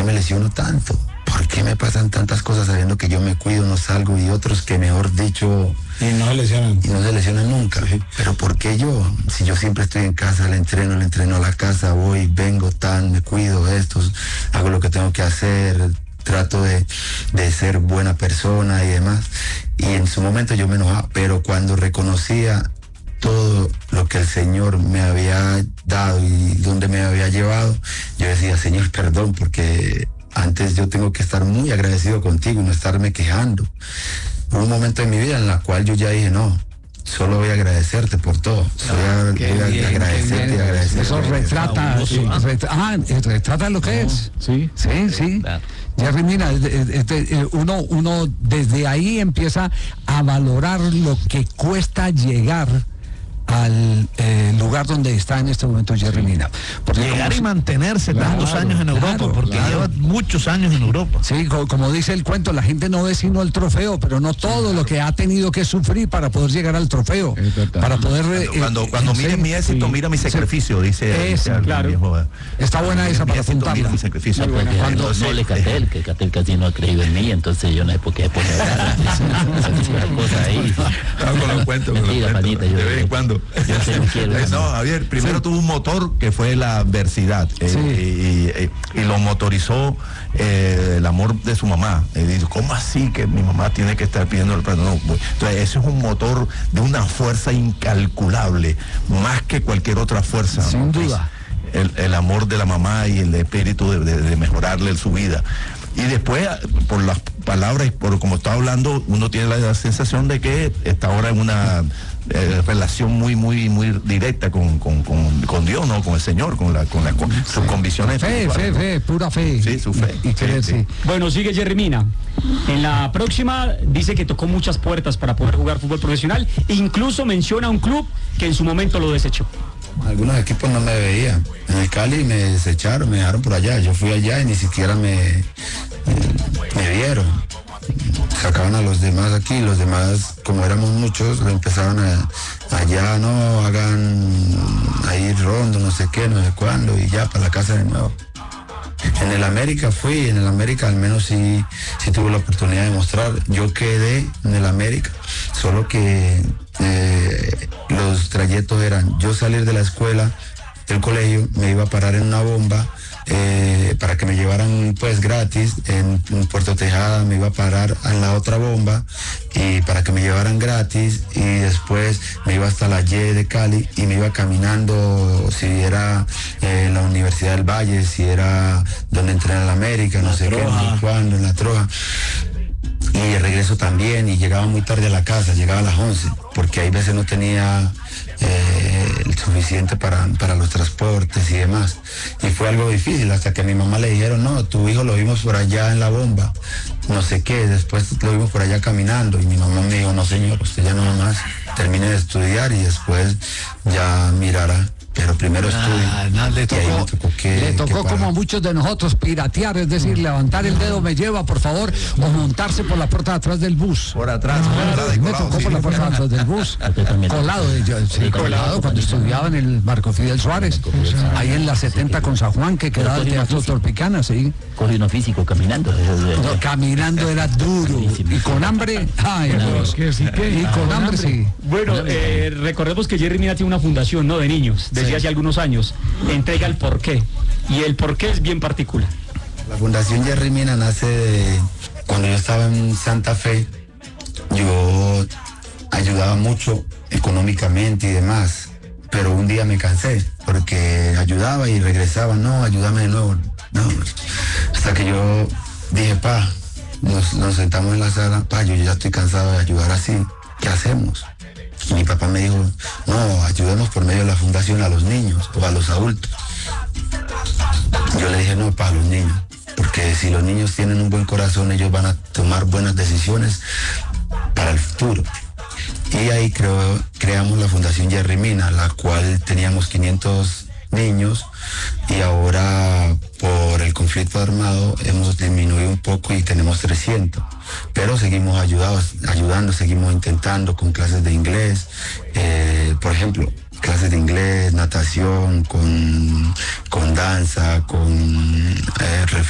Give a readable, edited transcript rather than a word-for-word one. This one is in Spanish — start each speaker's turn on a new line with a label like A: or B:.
A: qué me lesiono tanto? ¿Por qué me pasan tantas cosas sabiendo que yo me cuido, no salgo, y otros que, mejor dicho...
B: Y no se lesionan.
A: Y no se lesionan nunca. Sí. Pero ¿por qué yo? Si yo siempre estoy en casa, le entreno a la casa, voy, vengo, me cuido, hago lo que tengo que hacer, trato de ser buena persona y demás. Y en su momento yo me enojaba, pero cuando reconocía todo lo que el Señor me había dado y donde me había llevado, yo decía, Señor, perdón, porque antes yo tengo que estar muy agradecido contigo y no estarme quejando. Hubo un momento en mi vida en la cual yo ya dije, no, solo voy a agradecerte por todo. Voy a agradecerte y agradecerte.
C: Eso retrata lo que es.
B: Sí.
C: Jerry Mina, uno desde ahí empieza a valorar lo que cuesta llegar al lugar donde está en este momento Jerry Mina.
D: Porque llegar y mantenerse tantos años en Europa, porque lleva muchos años en Europa.
C: Sí, como dice el cuento, la gente no ve sino el trofeo, pero no todo lo que ha tenido que sufrir para poder llegar al trofeo. Para poder...
D: Cuando mires mi éxito, mira mi sacrificio, dice
C: claro.
D: Viejo.
C: Está buena esa para apuntarla.
D: Mira mi sacrificio.
E: Cuando no le Catel, que Catel casi no ha creído en mí, entonces yo no sé por qué poner esa cosa ahí.
D: Con los cuentos, de vez en cuando. No, Javier, primero tuvo un motor que fue la adversidad, y lo motorizó el amor de su mamá. Dice, ¿cómo así que mi mamá tiene que estar pidiendo el perdón? No, entonces ese es un motor de una fuerza incalculable, más que cualquier otra fuerza.
C: Sin duda.
D: El amor de la mamá y el espíritu de mejorarle su vida. Y después, por las palabras y por como está hablando, uno tiene la sensación de que está ahora en una relación muy directa con Dios, ¿no? Con el Señor, con sus convicciones.
C: Fe, pura fe.
D: Sí, su fe.
C: Y creer, sí.
B: Bueno, sigue Jerry Mina. En la próxima dice que tocó muchas puertas para poder jugar fútbol profesional. Incluso menciona un club que en su momento lo desechó.
A: Algunos equipos no me veían. En el Cali me desecharon, me dejaron por allá. Yo fui allá y ni siquiera me vieron. Sacaban a los demás aquí, los demás, como éramos muchos, lo empezaron allá, no, hagan ahí rondo, no sé qué, no sé cuándo, y ya para la casa de nuevo. En el América al menos sí tuve la oportunidad de mostrar. Yo quedé en el América, solo que los trayectos eran, yo salir de la escuela, del colegio, me iba a parar en una bomba, para que me llevaran pues gratis en Puerto Tejada, me iba a parar en la otra bomba y para que me llevaran gratis, y después me iba hasta la Y de Cali y me iba caminando, si era en la Universidad del Valle, si era donde entré en la América, no sé qué, no sé cuándo, en la Troja. Y de regreso también, y llegaba muy tarde a la casa, llegaba a las 11, porque hay veces no tenía el suficiente para los transportes y demás. Y fue algo difícil, hasta que a mi mamá le dijeron, no, tu hijo lo vimos por allá en la bomba, no sé qué, después lo vimos por allá caminando, y mi mamá me dijo, no señor, usted ya no más, termine de estudiar y después ya mirará. Pero primero
C: le tocó como a muchos de nosotros piratear, es decir, levantar el dedo, me lleva, por favor, o montarse por la puerta de atrás del bus.
D: Por atrás,
C: me tocó por la puerta de atrás del bus. Colado cuando estudiaba en el Marco Fidel Suárez, ahí en la 70 con San Juan, que quedaba el Teatro Tropicana, sí.
E: Cogí uno físico caminando.
C: Caminando era duro. Y con hambre, y con hambre, sí.
B: Bueno, recordemos que Jerry Mina tiene una fundación, ¿no?, de niños, desde hace algunos años. Entrega el porqué, y el porqué es bien particular.
A: La Fundación Jerry Mina nace de cuando yo estaba en Santa Fe. Yo ayudaba mucho económicamente y demás, pero un día me cansé porque ayudaba y regresaba, no, ayúdame de nuevo, no, hasta que yo dije, nos sentamos en la sala, yo ya estoy cansado de ayudar así, ¿qué hacemos? Y mi papá me dijo, no, ayudemos por medio de la fundación a los niños o a los adultos. Yo le dije, no, para los niños, porque si los niños tienen un buen corazón, ellos van a tomar buenas decisiones para el futuro. Y ahí creamos la Fundación Jerry Mina, la cual teníamos 500 niños, y ahora por el conflicto armado hemos disminuido un poco y tenemos 300, pero seguimos ayudando, seguimos intentando con clases de inglés, por ejemplo, clases de inglés, natación, con danza, con